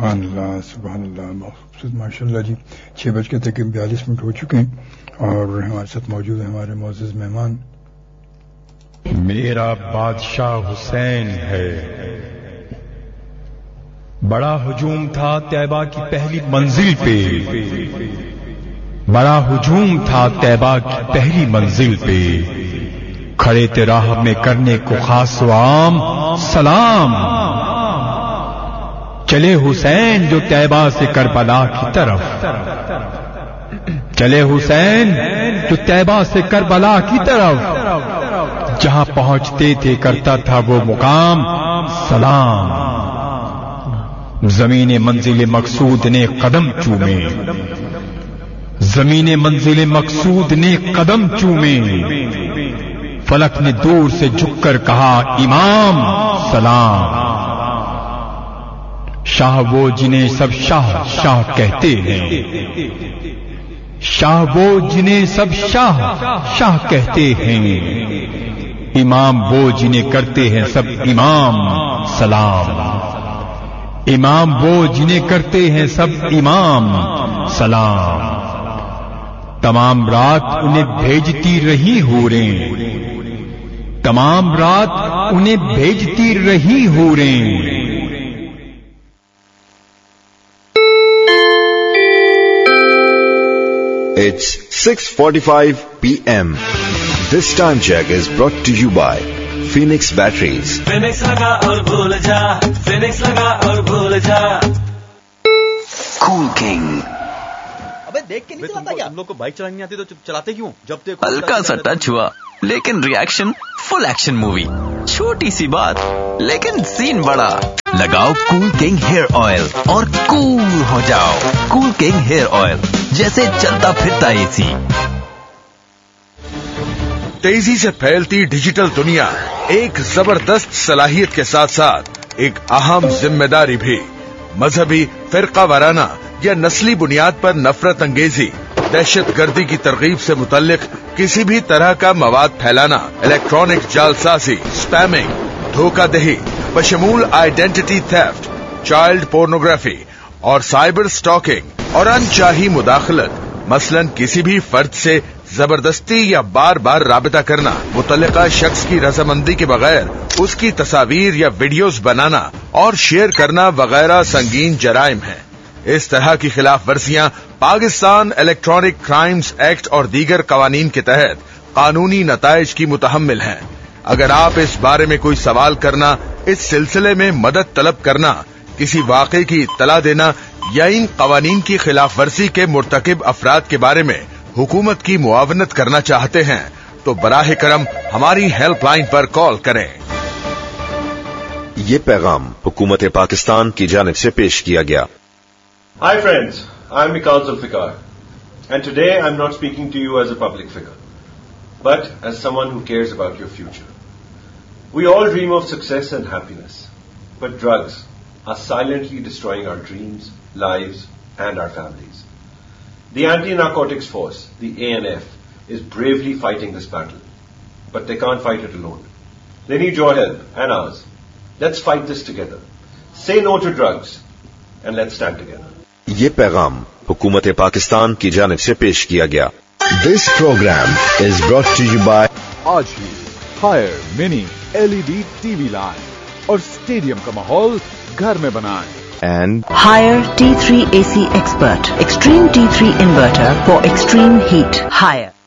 سبحان اللہ سبحان اللہ، خوبصورت ماشاء اللہ جی. 6:42 ہو چکے ہیں اور ہمارے ساتھ موجود ہیں ہمارے معزز مہمان. میرا بادشاہ حسین ہے. بڑا ہجوم تھا طیبہ کی پہلی منزل پہ، بڑا ہجوم تھا طیبہ کی پہلی منزل پہ. کھڑے تھے راہ میں کرنے کو خاص و عام سلام. چلے حسین جو طیبہ سے کربلا کی طرف، چلے حسین جو طیبہ سے کربلا کی طرف. جہاں پہنچتے تھے کرتا تھا وہ مقام سلام. زمین منزل مقصود نے قدم چومے، زمین منزل مقصود نے قدم چومے. فلک نے دور سے جھک کر کہا امام سلام. شاہ وہ جنہیں سب شاہ شاہ کہتے ہیں، شاہ وہ جنہیں سب شاہ شاہ کہتے ہیں. امام وہ جنہیں کرتے ہیں سب امام سلام. امام وہ جنہیں کرتے ہیں سب امام سلام. تمام رات انہیں بھیجتی رہی حوریں، تمام رات انہیں بھیجتی رہی حوریں. It's 6:45 p.m. This time check is brought to you by Phoenix Batteries. Phoenix laga aur bhul ja, Phoenix laga aur bhul ja. Cool King. ابے دیکھ کے نہیں چلاتا کیا؟ تم لوگ کو بائک چلانی نہیں آتی تو چلاتے کیوں؟ جب دیکھو ہلکا سا ٹچ ہوا لیکن ریئیکشن فل ایکشن مووی. چھوٹی سی بات لیکن سین بڑا. لگاؤ کول کنگ ہیئر آئل اور کول ہو جاؤ. کول کنگ ہیئر آئل جیسے چلتا پھرتا اے سی. تیزی سے پھیلتی ڈیجیٹل دنیا ایک زبردست صلاحیت کے ساتھ ساتھ ایک اہم ذمہ داری بھی. مذہبی، فرقہ وارانہ یا نسلی بنیاد پر نفرت انگیزی، دہشت گردی کی ترغیب سے متعلق کسی بھی طرح کا مواد پھیلانا، الیکٹرانک جعلسازی، اسپیمنگ، دھوکہ دہی بشمول آئیڈینٹی تھیفٹ، چائلڈ پورنوگرافی اور سائبر سٹاکنگ اور انچاہی مداخلت، مثلا کسی بھی فرد سے زبردستی یا بار بار رابطہ کرنا، متعلقہ شخص کی رضامندی کے بغیر اس کی تصاویر یا ویڈیوز بنانا اور شیئر کرنا وغیرہ سنگین جرائم ہیں. اس طرح کی خلاف ورزیاں پاکستان الیکٹرانک کرائمز ایکٹ اور دیگر قوانین کے تحت قانونی نتائج کی متحمل ہیں. اگر آپ اس بارے میں کوئی سوال کرنا، اس سلسلے میں مدد طلب کرنا، کسی واقعے کی اطلاع دینا یا ان قوانین کی خلاف ورزی کے مرتکب افراد کے بارے میں حکومت کی معاونت کرنا چاہتے ہیں تو براہ کرم ہماری ہیلپ لائن پر کال کریں. یہ پیغام حکومت پاکستان کی جانب سے پیش کیا گیا. Hi friends, I'm Mikal Zulfikar and today I'm not speaking to you as a public figure but as someone who cares about your future. We all dream of success and happiness, but drugs are silently destroying our dreams, lives and our families. The Anti-Narcotics Force, the ANF, is bravely fighting this battle, but they can't fight it alone. They need your help and ours. Let's fight this together. Say no to drugs and let's stand together. یہ پیغام حکومت پاکستان کی جانب سے پیش کیا گیا. This program is brought to you by آج ہی ہائر منی LED TV لائن اور اسٹیڈیم کا ماحول گھر میں بنائیں. and Hire T3 AC Expert. Extreme T3 inverter for extreme heat. Hire.